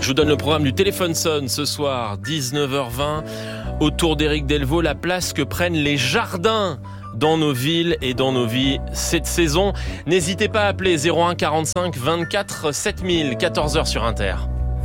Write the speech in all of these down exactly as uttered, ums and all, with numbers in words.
Je vous donne le programme du téléphone sonne ce soir, dix-neuf heures vingt. Autour d'Éric Delvaux, la place que prennent les jardins dans nos villes et dans nos vies cette saison. N'hésitez pas à appeler zéro un quarante-cinq vingt-quatre sept mille, quatorze heures sur Inter.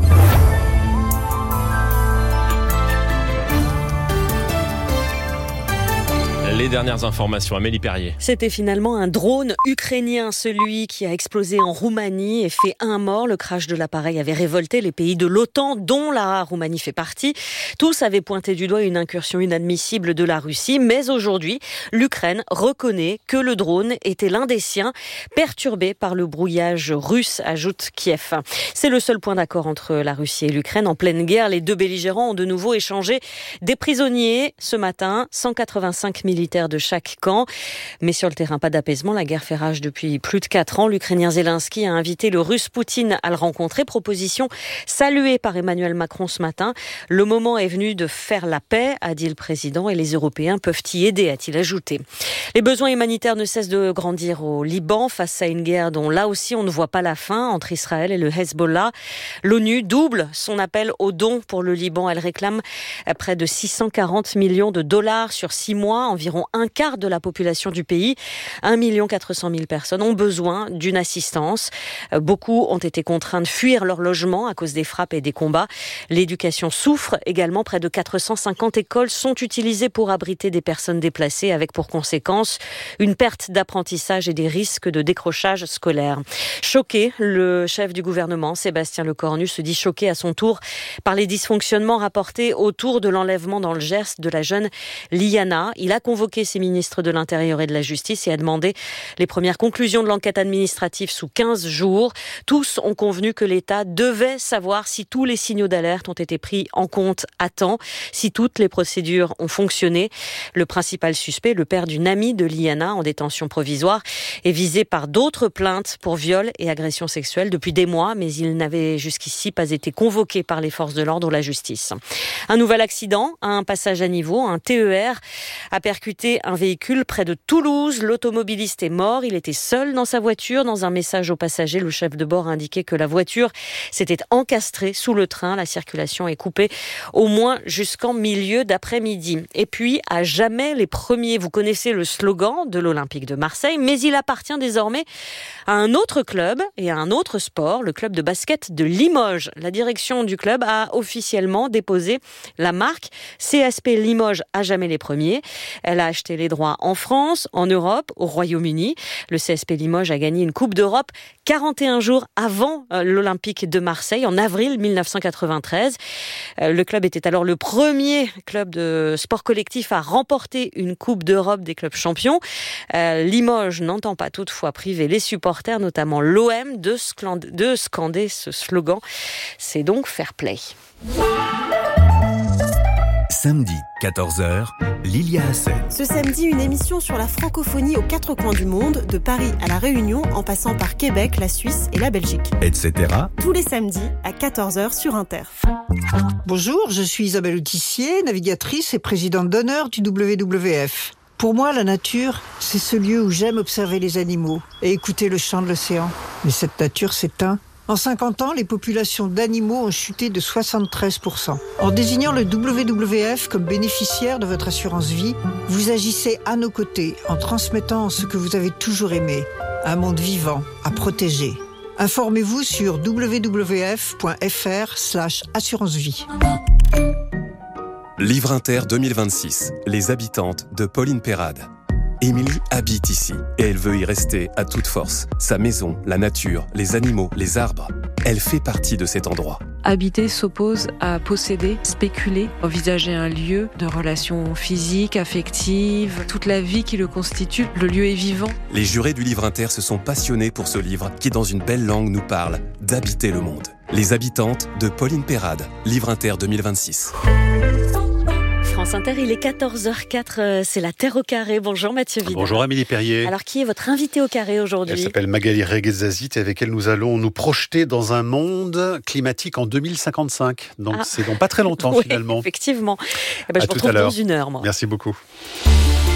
Les dernières informations, Amélie Perrier. C'était finalement un drone ukrainien, celui qui a explosé en Roumanie et fait un mort. Le crash de l'appareil avait révolté les pays de l'OTAN, dont la Roumanie fait partie. Tous avaient pointé du doigt une incursion inadmissible de la Russie. Mais aujourd'hui, l'Ukraine reconnaît que le drone était l'un des siens, perturbé par le brouillage russe, ajoute Kiev. C'est le seul point d'accord entre la Russie et l'Ukraine. En pleine guerre, les deux belligérants ont de nouveau échangé des prisonniers. Ce matin, cent quatre-vingt-cinq militaires de chaque camp. Mais sur le terrain, pas d'apaisement. La guerre fait rage depuis plus de quatre ans. L'Ukrainien Zelensky a invité le Russe Poutine à le rencontrer. Proposition saluée par Emmanuel Macron ce matin. Le moment est venu de faire la paix, a dit le président, et les Européens peuvent y aider, a-t-il ajouté. Les besoins humanitaires ne cessent de grandir au Liban face à une guerre dont là aussi on ne voit pas la fin entre Israël et le Hezbollah. L'ONU double son appel aux dons pour le Liban. Elle réclame près de six cent quarante millions de dollars sur six mois, environ un quart de la population du pays. un million quatre cent mille personnes ont besoin d'une assistance. Beaucoup ont été contraints de fuir leur logement à cause des frappes et des combats. L'éducation souffre également. Près de quatre cent cinquante écoles sont utilisées pour abriter des personnes déplacées, avec pour conséquence une perte d'apprentissage et des risques de décrochage scolaire. Choqué, le chef du gouvernement, Sébastien Lecornu, se dit choqué à son tour par les dysfonctionnements rapportés autour de l'enlèvement dans le Gers de la jeune Liana. Il a convoqué ses ministres de l'Intérieur et de la Justice et a demandé les premières conclusions de l'enquête administrative sous quinze jours. Tous ont convenu que l'État devait savoir si tous les signaux d'alerte ont été pris en compte à temps, si toutes les procédures ont fonctionné. Le principal suspect, le père d'une amie de Liana en détention provisoire, est visé par d'autres plaintes pour viol et agression sexuelle depuis des mois, mais il n'avait jusqu'ici pas été convoqué par les forces de l'ordre ou la justice. Un nouvel accident à un passage à niveau, un T E R a percuté un véhicule près de Toulouse. L'automobiliste est mort. Il était seul dans sa voiture. Dans un message aux passagers, le chef de bord a indiqué que la voiture s'était encastrée sous le train. La circulation est coupée au moins jusqu'en milieu d'après-midi. Et puis, à jamais les premiers. Vous connaissez le slogan de l'Olympique de Marseille, mais il appartient désormais à un autre club et à un autre sport, le club de basket de Limoges. La direction du club a officiellement déposé la marque C S P Limoges à jamais les premiers. Elle a acheté les droits en France, en Europe, au Royaume-Uni. Le C S P Limoges a gagné une Coupe d'Europe quarante et un jours avant l'Olympique de Marseille, en avril mille neuf cent quatre-vingt-treize. Le club était alors le premier club de sport collectif à remporter une Coupe d'Europe des clubs champions. Limoges n'entend pas toutefois priver les supporters, notamment l'O M, de scander, de scander ce slogan. C'est donc fair play. Samedi, quatorze heures, Lilia Hassen. Ce samedi, une émission sur la francophonie aux quatre coins du monde, de Paris à La Réunion, en passant par Québec, la Suisse et la Belgique. Etc. Tous les samedis à quatorze heures sur Inter. Bonjour, je suis Isabelle Autissier, navigatrice et présidente d'honneur du W W F. Pour moi, la nature, c'est ce lieu où j'aime observer les animaux et écouter le chant de l'océan. Mais cette nature s'éteint. En cinquante ans, les populations d'animaux ont chuté de soixante-treize pour cent. En désignant le W W F comme bénéficiaire de votre assurance vie, vous agissez à nos côtés en transmettant ce que vous avez toujours aimé, un monde vivant à protéger. Informez-vous sur w w f point f r slash assurance vie. Livre Inter deux mille vingt-six, Les habitantes de Pauline Perrade. Émilie habite ici et elle veut y rester à toute force. Sa maison, la nature, les animaux, les arbres. Elle fait partie de cet endroit. Habiter s'oppose à posséder, spéculer, envisager un lieu de relations physiques, affectives, toute la vie qui le constitue. Le lieu est vivant. Les jurés du Livre Inter se sont passionnés pour ce livre qui, dans une belle langue, nous parle d'habiter le monde. Les habitantes de Pauline Perrade. Livre Inter deux mille vingt-six. France Inter, il est quatorze heures quatre, c'est la Terre au carré. Bonjour Mathieu Vidal. Bonjour Amélie Perrier. Alors qui est votre invité au carré aujourd'hui ? Elle s'appelle Magali Reguezazit et avec elle nous allons nous projeter dans un monde climatique en deux mille cinquante-cinq. Donc ah. c'est dans pas très longtemps oui, finalement. Effectivement. Eh ben, je vous retrouve dans une heure moi. Merci beaucoup.